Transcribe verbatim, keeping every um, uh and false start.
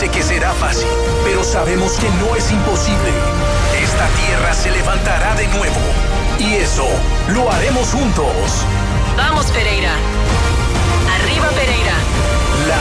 parece que será fácil, pero sabemos que no es imposible. Esta tierra se levantará de nuevo. Y eso lo haremos juntos.